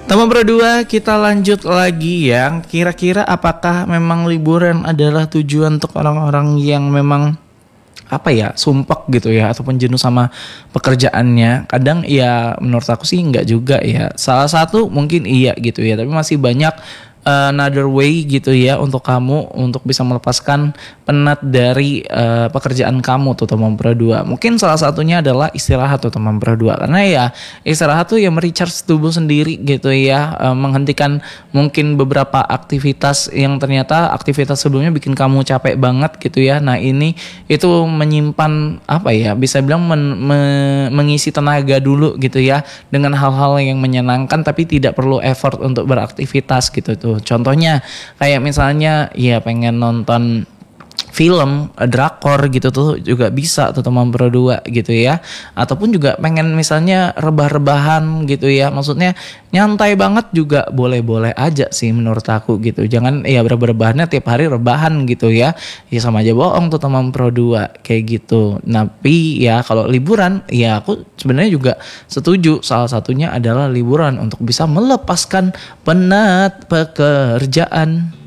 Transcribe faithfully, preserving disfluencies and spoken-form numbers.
Teman berdua, kita lanjut lagi ya. Kira-kira apakah memang liburan adalah tujuan untuk orang-orang yang memang apa ya, sumpek gitu ya, ataupun jenuh sama pekerjaannya? Kadang ya menurut aku sih enggak juga ya. Salah satu mungkin iya gitu ya, tapi masih banyak uh, another way gitu ya untuk kamu untuk bisa melepaskan penat dari uh, pekerjaan kamu tuh teman berdua. Mungkin salah satunya adalah istirahat tuh teman berdua, karena ya istirahat tuh ya merecharge tubuh sendiri gitu ya, uh, menghentikan mungkin beberapa aktivitas yang ternyata aktivitas sebelumnya bikin kamu capek banget gitu ya. Nah ini itu menyimpan apa ya, bisa bilang men, me, mengisi tenaga dulu gitu ya dengan hal-hal yang menyenangkan tapi tidak perlu effort untuk beraktivitas gitu tuh. Contohnya kayak misalnya ya pengen nonton film, drakor gitu tuh juga bisa tuh teman berdua gitu ya. Ataupun juga pengen misalnya rebah-rebahan gitu ya. Maksudnya nyantai banget juga boleh-boleh aja sih menurut aku gitu. Jangan ya rebah-rebahannya tiap hari rebahan gitu ya. Ya sama aja bohong tuh teman berdua kayak gitu. Tapi ya kalau liburan ya aku sebenarnya juga setuju. Salah satunya adalah liburan untuk bisa melepaskan penat pekerjaan.